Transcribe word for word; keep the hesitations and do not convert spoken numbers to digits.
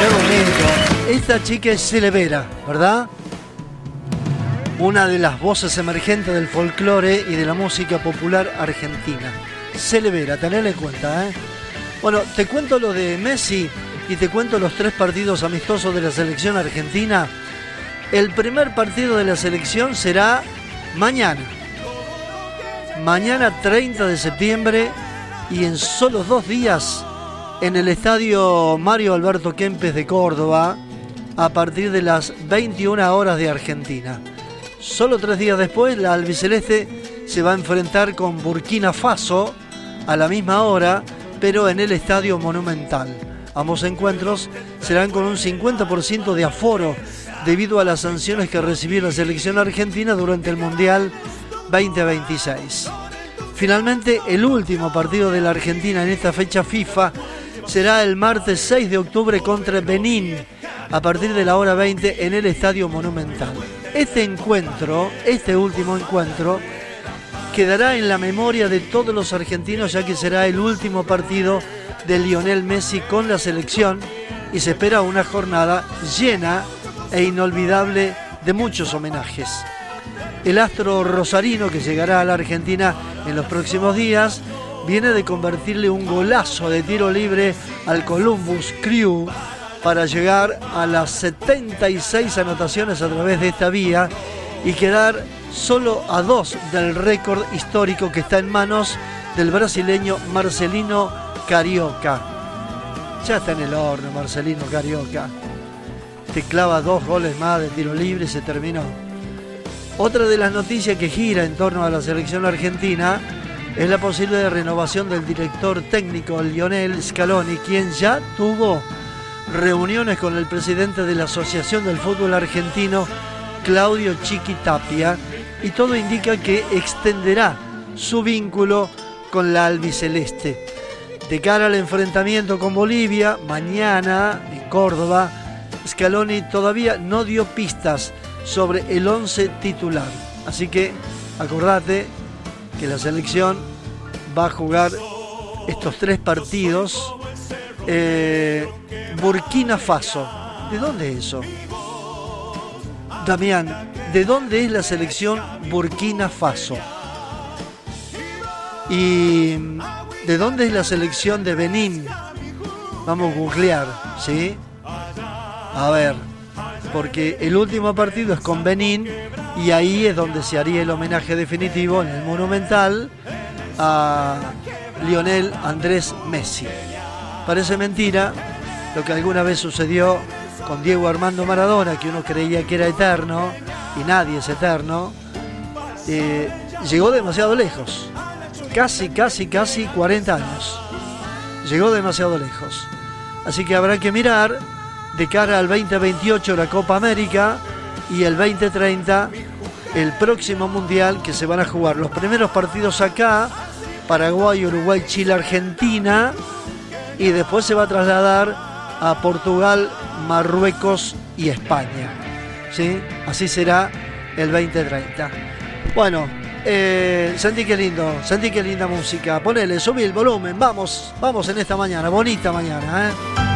qué bonito. Esta chica es Celevera, ¿verdad? Una de las voces emergentes del folclore y de la música popular argentina. Celevera, tenedla en cuenta, ¿eh? Bueno, te cuento lo de Messi y te cuento los tres partidos amistosos de la selección argentina. El primer partido de la selección será mañana. Mañana treinta de septiembre y en solo dos días en el estadio Mario Alberto Kempes de Córdoba a partir de las veintiuna horas de Argentina. Solo tres días después la albiceleste se va a enfrentar con Burkina Faso a la misma hora, pero en el estadio Monumental. Ambos encuentros serán con un cincuenta por ciento de aforo debido a las sanciones que recibió la selección argentina durante el Mundial veinte veintiséis. Finalmente, el último partido de la Argentina en esta fecha FIFA será el martes seis de octubre contra Benín a partir de la hora veinte en el Estadio Monumental. Este encuentro, este último encuentro, quedará en la memoria de todos los argentinos, ya que será el último partido de Lionel Messi con la selección y se espera una jornada llena e inolvidable de muchos homenajes. El astro rosarino, que llegará a la Argentina en los próximos días, viene de convertirle un golazo de tiro libre al Columbus Crew para llegar a las setenta y seis anotaciones a través de esta vía y quedar solo a dos del récord histórico que está en manos del brasileño Marcelino Carioca. Ya está en el horno Marcelino Carioca. Te clava dos goles más de tiro libre y se terminó. Otra de las noticias que gira en torno a la selección argentina es la posible renovación del director técnico Lionel Scaloni, quien ya tuvo reuniones con el presidente de la Asociación del Fútbol Argentino, Claudio Chiqui Tapia, y todo indica que extenderá su vínculo con la albiceleste. De cara al enfrentamiento con Bolivia, mañana en Córdoba, Scaloni todavía no dio pistas sobre el once titular. Así que acordate que la selección va a jugar estos tres partidos. Eh, Burkina Faso. ¿De dónde es eso? Damián, ¿de dónde es la selección Burkina Faso? ¿Y de dónde es la selección de Benín? Vamos a googlear, ¿sí? A ver, porque el último partido es con Benín y ahí es donde se haría el homenaje definitivo en el Monumental a Lionel Andrés Messi. Parece mentira lo que alguna vez sucedió con Diego Armando Maradona, que uno creía que era eterno y nadie es eterno. Eh, llegó demasiado lejos, casi, casi, casi cuarenta años. Llegó demasiado lejos. Así que habrá que mirar de cara al veinte veintiocho la Copa América y el veinte treinta el próximo Mundial, que se van a jugar los primeros partidos acá, Paraguay, Uruguay, Chile, Argentina, y después se va a trasladar a Portugal, Marruecos y España, ¿sí? Así será el veinte treinta. Bueno, eh, sentí que lindo, sentí que linda música. Ponele, subí el volumen, vamos, vamos en esta mañana, bonita mañana, ¿eh?